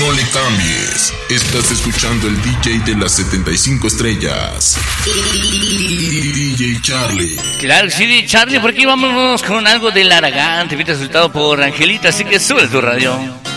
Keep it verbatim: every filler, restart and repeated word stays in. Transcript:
No le cambies. Estás escuchando el D J de las setenta y cinco estrellas. D J Charlie. Claro, sí, D J Charlie. Por aquí vámonos con algo del Aragán. Te invito resultado por Angelita, así que sube tu radio.